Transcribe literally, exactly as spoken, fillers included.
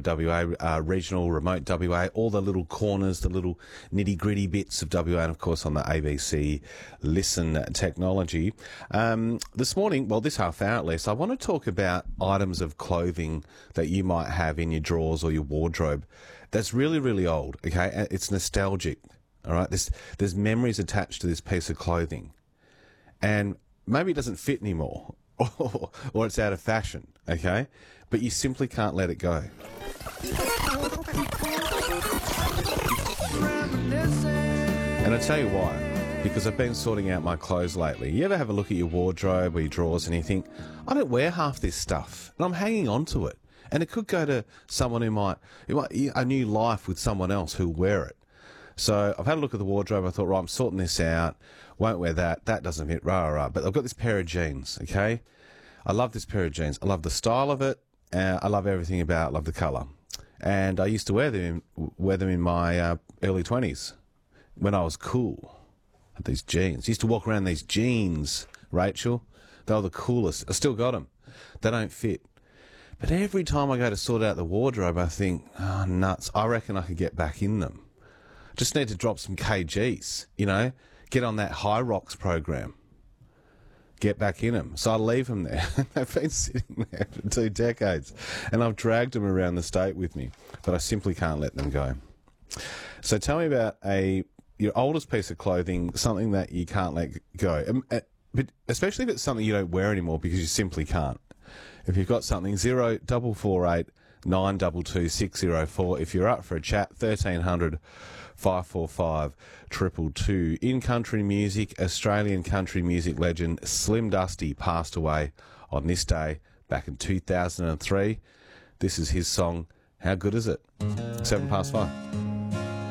W A, uh, regional, remote W A, all the little corners, the little nitty-gritty bits of W A, and of course on the A B C Listen technology. Um, this morning, well, this half hour at least, I want to talk about items of clothing that you might have in your drawers or your wardrobe that's really, really old, okay? It's nostalgic, all right? There's, there's memories attached to this piece of clothing, and maybe it doesn't fit anymore, or, or it's out of fashion, okay? But you simply can't let it go. And I'll tell you why. Because I've been sorting out my clothes lately. You ever have a look at your wardrobe or your drawers and you think, I don't wear half this stuff, and I'm hanging on to it. And it could go to someone who might, who might a new life with someone else who'll wear it. So I've had a look at the wardrobe. I thought, right, I'm sorting this out. Won't wear that. That doesn't fit. Rah, rah. But I've got this pair of jeans, okay? I love this pair of jeans. I love the style of it. Uh, I love everything about it. I love the colour. And I used to wear them in, wear them in my uh, early twenties when I was cool. I had these jeans. I used to walk around in these jeans, Rachel. They were the coolest. I still got them. They don't fit. But every time I go to sort out the wardrobe, I think, oh, nuts. I reckon I could get back in them. Just need to drop some kgs, you know, get on that High Rocks program, get back in them. So I leave them there. They've been sitting there for two decades, and I've dragged them around the state with me, but I simply can't let them go. So tell me about a your oldest piece of clothing, something that you can't let go, um, uh, but especially if it's something you don't wear anymore because you simply can't. If you've got something, zero double four eight nine double two six zero four. If you're up for a chat, thirteen hundred five four five triple two. In country music, Australian country music legend Slim Dusty passed away on this day back in two thousand three. This is his song, How Good Is It? Seven past five.